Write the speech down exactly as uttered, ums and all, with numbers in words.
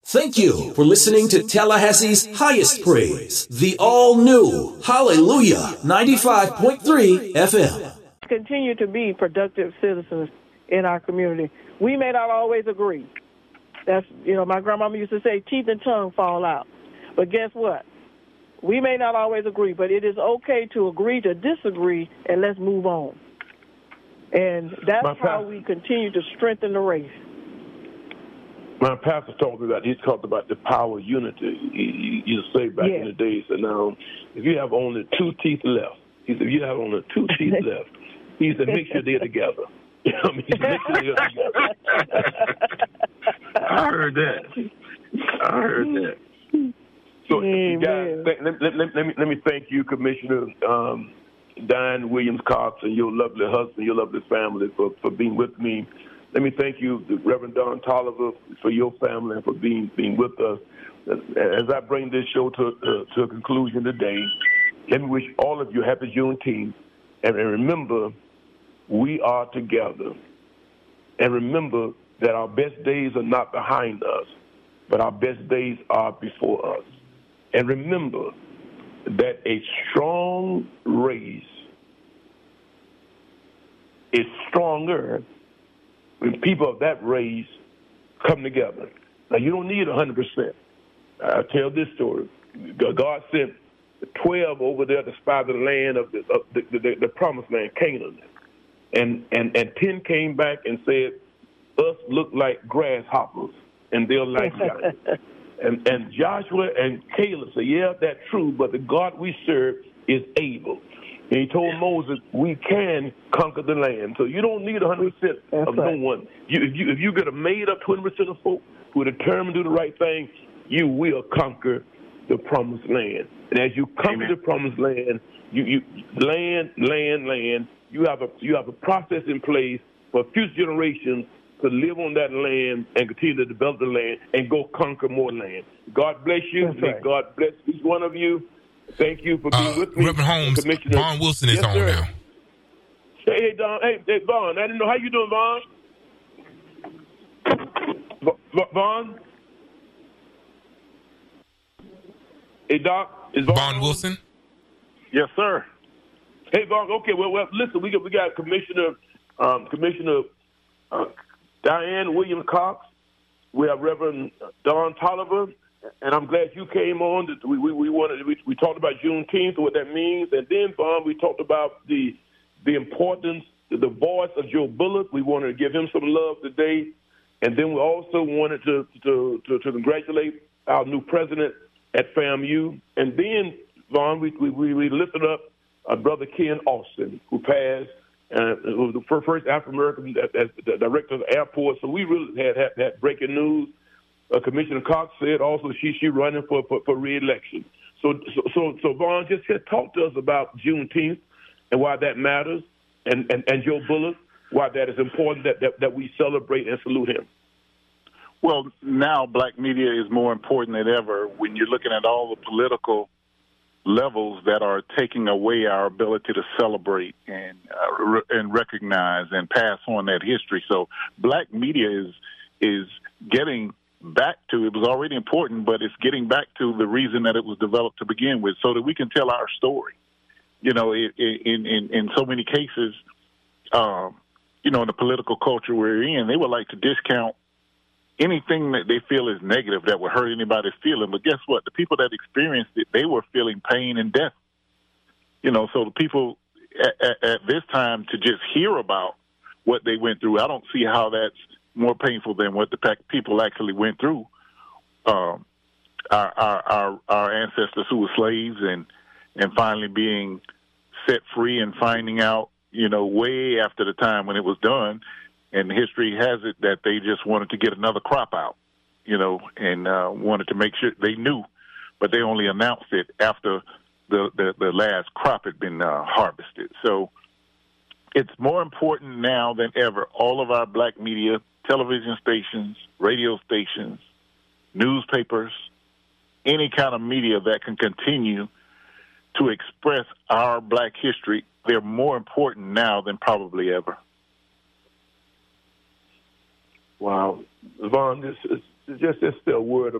Thank you for listening to Tallahassee's highest praise, the all-new Hallelujah ninety-five point three F M. Continue to be productive citizens in our community. We may not always agree. That's, you know, my grandmama used to say teeth and tongue fall out. But guess what? We may not always agree, but it is okay to agree to disagree, and let's move on. And that's my how pastor, we continue to strengthen the race. My pastor talked about, he's talked about the power of unity. He, he used to say back yes. in the days, and now, if you have only two teeth left, he said, if you have only two teeth left, he said, make sure they're together. I mean, make sure they're together. I heard that. I heard that. So, Amen. guys, let, let, let, let, me, let me thank you, Commissioner um, Diane Williams-Cox, and your lovely husband, your lovely family, for, for being with me. Let me thank you, the Reverend Don Tolliver, for your family and for being being with us. As I bring this show to, uh, to a conclusion today, let me wish all of you happy Juneteenth. And remember, we are together. And remember that our best days are not behind us, but our best days are before us. And remember that a strong race is stronger when people of that race come together. Now, you don't need one hundred percent. I'll tell this story. God sent twelve over there to spy the land of the, of the, the, the promised land, Canaan. And, and, and ten came back and said, us look like grasshoppers, and they're like giants. and, and Joshua and Caleb said, yeah, that's true, but the God we serve is able. And he told Moses, we can conquer the land. So you don't need one hundred percent of no one. You, if, you, if you get a made-up twenty percent of folk who are determined to do the right thing, you will conquer the promised land. And as you conquer Amen. the promised land, you, you land, land, land, you have a you have a process in place for future generations to live on that land and continue to develop the land and go conquer more land. God bless you. That's May right. God bless each one of you. Thank you for being uh, with me. Reverend Holmes, Vaughn Wilson is yes, on sir. now. Hey, hey, Don. Hey, hey, Vaughn. I didn't know. How you doing, Vaughn? V- Vaughn? Hey, Doc. Is Vaughn, Vaughn Wilson? Yes, sir. Hey, Vaughn. Okay, well, well listen, we got, we got Commissioner, um, Commissioner uh, Diane Williams-Cox. We have Reverend Don Tolliver. And I'm glad you came on. We we, we wanted we, we talked about Juneteenth and what that means, and then Vaughn, we talked about the the importance, the voice of Joe Bullock. We wanted to give him some love today, and then we also wanted to to to, to congratulate our new president at FAMU, and then Vaughn, we we, we lifted up our brother Ken Austin, who passed, uh, who was the first African American as the director of the airport. So we really had had, had breaking news. Uh, Commissioner Cox said also she she running for, for, for re-election. So, so so so Vaughn, just, just talk to us about Juneteenth and why that matters, and, and, and Joe Bullock, why that is important that, that, that we celebrate and salute him. Well, now black media is more important than ever when you're looking at all the political levels that are taking away our ability to celebrate and uh, re- and recognize and pass on that history. So black media is is getting back to, it was already important, but it's getting back to the reason that it was developed to begin with, so that we can tell our story. You know, in in, in so many cases, um, you know, in the political culture we're in, they would like to discount anything that they feel is negative that would hurt anybody's feeling. But guess what? The people that experienced it, they were feeling pain and death. You know, so the people at, at, at this time to just hear about what they went through, I don't see how that's more painful than what the people actually went through. Um, our, our, our, our ancestors who were slaves and, and finally being set free and finding out, you know, way after the time when it was done. And history has it that they just wanted to get another crop out, you know, and uh, wanted to make sure they knew, but they only announced it after the, the, the last crop had been uh, harvested. So it's more important now than ever, all of our black media, television stations, radio stations, newspapers, any kind of media that can continue to express our black history, they're more important now than probably ever. Wow. Vaughn, this is just, just a word of